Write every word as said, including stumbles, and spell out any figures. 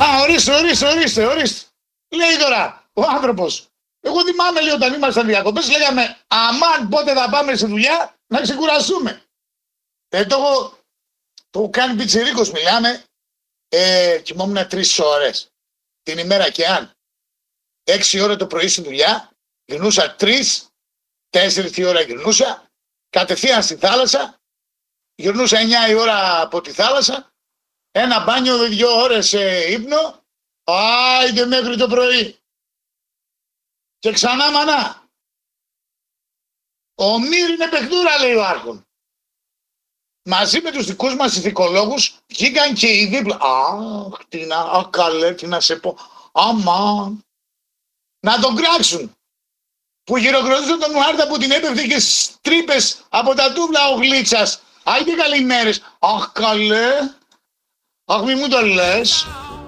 Α, ορίστε, ορίστε, ορίστε, ορίστε. Λέει τώρα ο άνθρωπος. Εγώ θυμάμαι, λέει, όταν ήμασταν διακοπές, λέγαμε αμάν πότε θα πάμε σε δουλειά να ξεκουραστούμε. Ε, το έχω, το έχω κάνει πιτσιρίκος, μιλάμε. Ε, κοιμόμουν τρεις ώρες την ημέρα και αν. Έξι ώρα το πρωί στη δουλειά, γυρνούσα τρεις, τέσσερις η ώρα γυρνούσα, κατευθείαν στη θάλασσα, γυρνούσα εννιά η ώρα από τη θάλασσα, ένα μπάνιο, δύο ώρες ε, ύπνο, άιντε μέχρι το πρωί. Και ξανά μανά. Ο Μύρ είναι παιχτούρα, λέει ο Άρχον. Μαζί με τους δικούς μας ηθικολόγους βγήκαν και οι δίπλα. Αχ, τι να, α, καλέ, τι να σε πω. Αμάν. Να τον κράξουν. Που γυροκροτούσε τον Μουάρτα που την έπεφτε και στις τρύπες από τα τούβλα ο Γλίτσας. Άιντε καλημέρες. Αχ, καλέ. Αχ, μη μου το λες.